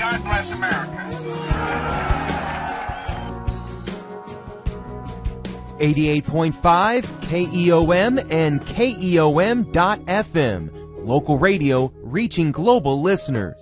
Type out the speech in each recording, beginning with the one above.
God bless America. 88.5 KEOM and KEOM.FM. Local radio reaching global listeners.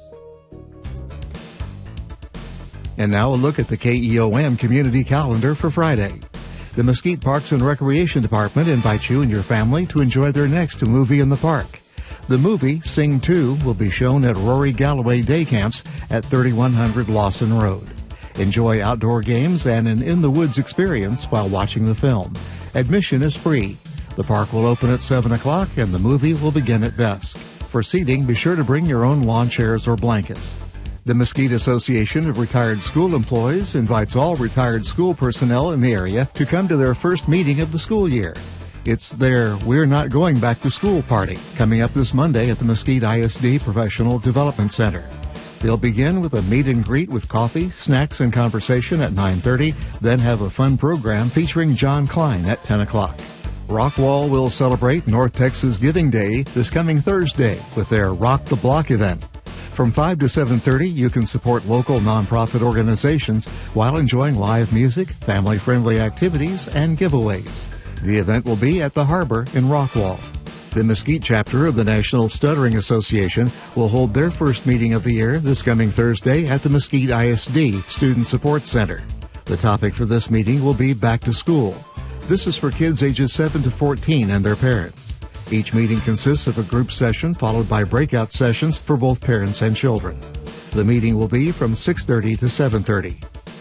And now a look at the KEOM community calendar for Friday. The Mesquite Parks and Recreation Department invites you and your family to enjoy their next movie in the park. The movie, Sing 2, will be shown at Rory Galloway Day Camps at 3100 Lawson Road. Enjoy outdoor games and an in-the-woods experience while watching the film. Admission is free. The park will open at 7 o'clock and the movie will begin at dusk. For seating, be sure to bring your own lawn chairs or blankets. The Mesquite Association of Retired School Employees invites all retired school personnel in the area to come to their first meeting of the school year. It's their We're Not Going Back to School party coming up this Monday at the Mesquite ISD Professional Development Center. They'll begin with a meet and greet with coffee, snacks, and conversation at 9:30, then have a fun program featuring John Klein at 10 o'clock. Rockwall will celebrate North Texas Giving Day this coming Thursday with their Rock the Block event. From 5 to 7:30, you can support local nonprofit organizations while enjoying live music, family-friendly activities, and giveaways. The event will be at the Harbor in Rockwall. The Mesquite chapter of the National Stuttering Association will hold their first meeting of the year this coming Thursday at the Mesquite ISD Student Support Center. The topic for this meeting will be Back to School. This is for kids ages 7 to 14 and their parents. Each meeting consists of a group session followed by breakout sessions for both parents and children. The meeting will be from 6:30 to 7:30.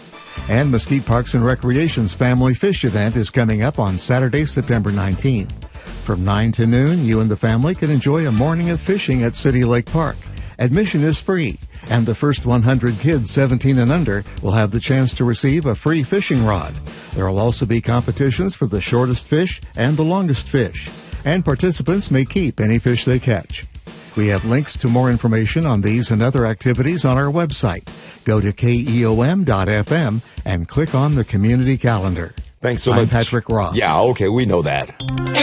And Mesquite Parks and Recreation's Family Fish event is coming up on Saturday, September 19th. From 9 to noon, you and the family can enjoy a morning of fishing at City Lake Park. Admission is free, and the first 100 kids 17 and under will have the chance to receive a free fishing rod. There will also be competitions for the shortest fish and the longest fish, and participants may keep any fish they catch. We have links to more information on these and other activities on our website. Go to KEOM.FM and click on the community calendar. Thanks so I'm much. Patrick Ross. Yeah, okay, we know that.